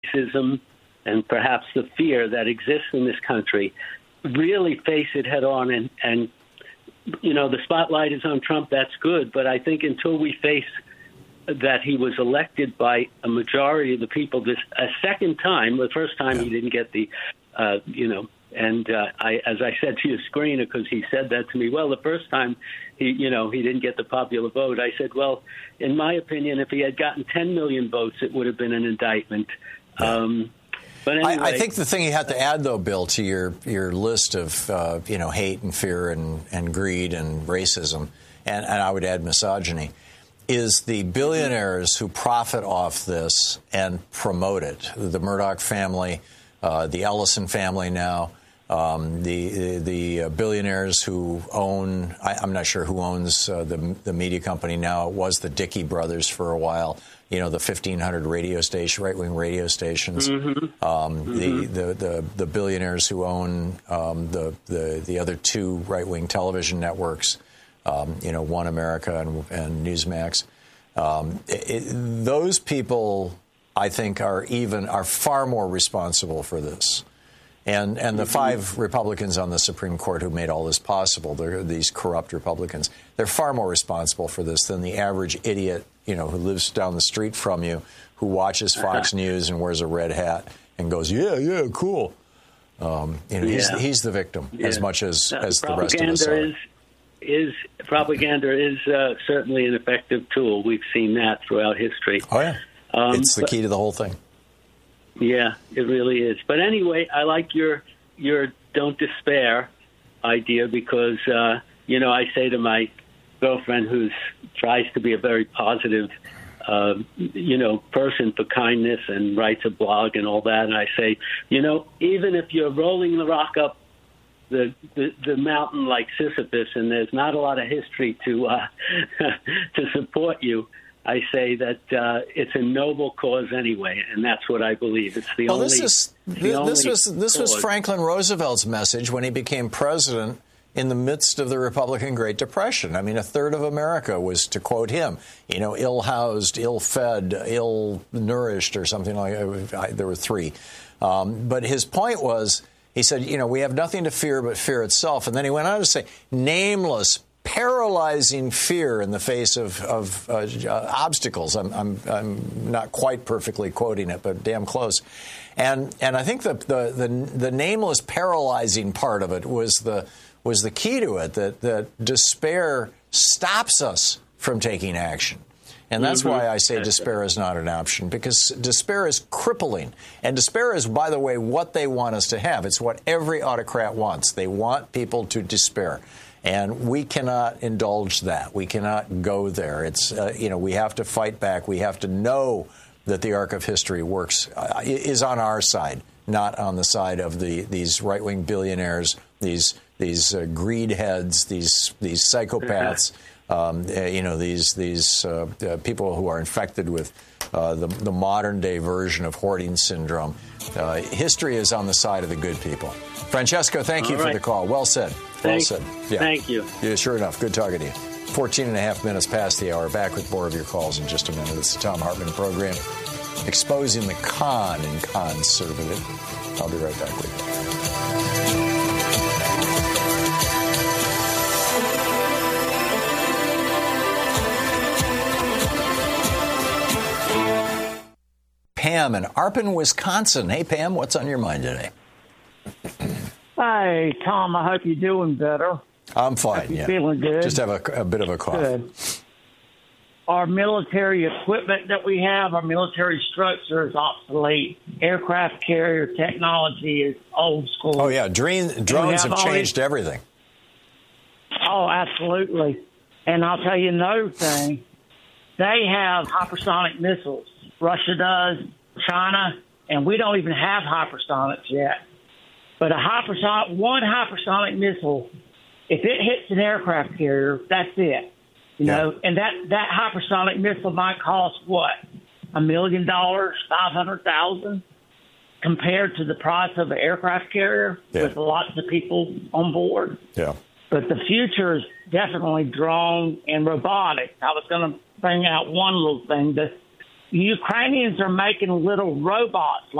racism and perhaps the fear that exists in this country, really face it head on. And the spotlight is on Trump. That's good. But I think until we face that he was elected by a majority of the people a second time, the first time he didn't get the, as I said to your screener, because he said that to me, well, the first time he didn't get the popular vote. I said, well, in my opinion, if he had gotten 10 million votes, it would have been an indictment. But anyway, I think the thing you have to add, though, Bill, to your list of hate and fear and greed and racism, and I would add misogyny, is the billionaires who profit off this and promote it. The Murdoch family, the Ellison family now, the billionaires who own, I'm not sure who owns the media company now. It was the Dickey brothers for a while. The 1,500 right-wing radio stations. The billionaires who own the other two right-wing television networks. One America and Newsmax. Those people, I think, are far more responsible for this. And the 5 Republicans on the Supreme Court who made all this possible, these corrupt Republicans, they're far more responsible for this than the average idiot, who lives down the street from you, who watches Fox News and wears a red hat and goes, yeah, cool. He's the victim as much as the rest of us are. Propaganda is certainly an effective tool. We've seen that throughout history. Oh, yeah. It's the key to the whole thing. Yeah, it really is. But anyway, I like your don't despair idea because, I say to my girlfriend who tries to be a very positive, person for kindness and writes a blog and all that, and I say, even if you're rolling the rock up the mountain like Sisyphus and there's not a lot of history to support you, I say that it's a noble cause anyway, and that's what I believe. It's the only. This was Franklin Roosevelt's message when he became president in the midst of the Republican Great Depression. I mean, a third of America was, to quote him, ill-housed, ill-fed, ill-nourished, or something like that. There were 3, but his point was, he said, we have nothing to fear but fear itself, and then he went on to say, nameless, paralyzing fear in the face of obstacles. I'm not quite perfectly quoting it, but damn close. And I think the nameless, paralyzing part of it was the key to it. That despair stops us from taking action. And that's why I say despair is not an option, because despair is crippling. And despair is, by the way, what they want us to have. It's what every autocrat wants. They want people to despair. And we cannot indulge that. We cannot go there. It's, we have to fight back. We have to know that the arc of history is on our side, not on the side of these right-wing billionaires, these greed heads, these psychopaths, these people who are infected with the modern-day version of hoarding syndrome. History is on the side of the good people. Francesco, thank you for the call. Well said. Well said. Yeah. Thank you. Yeah, sure enough. Good talking to you. 14 and a half minutes past the hour. Back with more of your calls in just a minute. It's the Thom Hartmann program, exposing the con in conservative. I'll be right back with you. Pam in Arpin, Wisconsin. Hey, Pam, what's on your mind today? Hi, Tom. I hope you're doing better. I'm fine, yeah. Feeling good? Just have a bit of a cough. Good. Our military equipment that we have, our military structure is obsolete. Aircraft carrier technology is old school. Oh, yeah. Drones have changed everything. Oh, absolutely. And I'll tell you another thing. They have hypersonic missiles. Russia does, China, and we don't even have hypersonics yet. But one hypersonic missile, if it hits an aircraft carrier, that's it. You know, and that hypersonic missile might cost what? $1 million, $500,000, compared to the price of an aircraft carrier with lots of people on board. Yeah. But the future is definitely drone and robotics. I was going to bring out one little thing. Ukrainians are making little robots